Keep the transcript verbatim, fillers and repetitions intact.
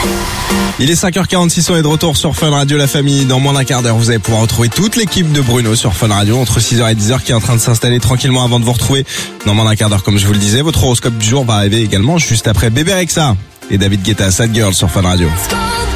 Il est cinq heures quarante-six, on est de retour sur Fun Radio, la famille. Dans moins d'un quart d'heure, vous allez pouvoir retrouver toute l'équipe de Bruno sur Fun Radio entre six heures et dix heures qui est en train de s'installer tranquillement avant de vous retrouver. Dans moins d'un quart d'heure, comme je vous le disais, votre horoscope du jour va arriver également juste après Bébé Rexha et David Guetta, Sad Girl sur Fun Radio.